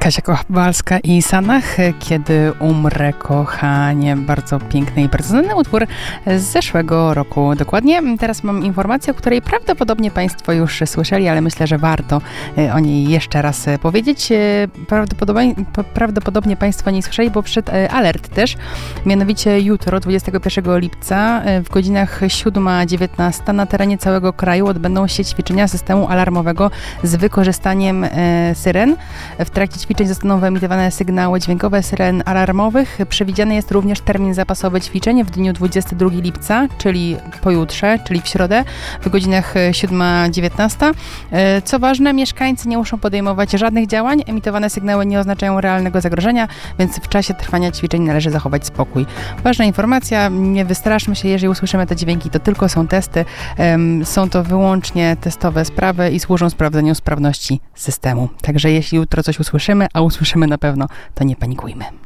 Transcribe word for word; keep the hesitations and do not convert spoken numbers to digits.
Kasia Kowalska i Sanach, Kiedy umrę, kochanie. Bardzo piękny i bardzo znany utwór z zeszłego roku. Dokładnie. Teraz mam informację, o której prawdopodobnie Państwo już słyszeli, ale myślę, że warto o niej jeszcze raz powiedzieć. Prawdopodobnie, prawdopodobnie Państwo nie słyszeli, bo przyszedł alert też. Mianowicie jutro, dwudziestego pierwszego lipca w godzinach siódma dziewiętnaście na terenie całego kraju odbędą się ćwiczenia systemu alarmowego z wykorzystaniem syren. W trakcie ćwiczeń zostaną wyemitowane sygnały dźwiękowe syren alarmowych. Przewidziany jest również termin zapasowy ćwiczeń w dniu dwudziestego drugiego lipca, czyli pojutrze, czyli w środę, w godzinach siódma dziewiętnaście. Co ważne, mieszkańcy nie muszą podejmować żadnych działań. Emitowane sygnały nie oznaczają realnego zagrożenia, więc w czasie trwania ćwiczeń należy zachować spokój. Ważna informacja, nie wystraszmy się, jeżeli usłyszymy te dźwięki, to tylko są testy. Są to wyłącznie testowe sprawy i służą sprawdzeniu sprawności systemu. Także jeśli jutro coś usłyszymy, a usłyszymy na pewno, to nie panikujmy.